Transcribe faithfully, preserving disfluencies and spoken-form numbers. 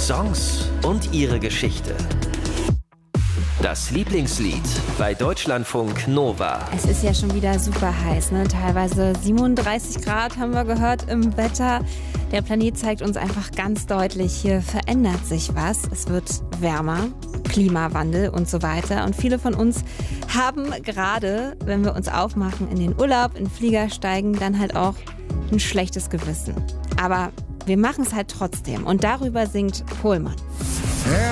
Songs und ihre Geschichte. Das Lieblingslied bei Deutschlandfunk Nova. Es ist ja schon wieder super heiß, ne? Teilweise siebenunddreißig Grad haben wir gehört im Wetter. Der Planet zeigt uns einfach ganz deutlich, hier verändert sich was. Es wird wärmer, Klimawandel und so weiter. Und viele von uns haben gerade, wenn wir uns aufmachen, in den Urlaub, in den Flieger steigen, dann halt auch ein schlechtes Gewissen. Aber wir machen es halt trotzdem. Und darüber singt Pohlmann.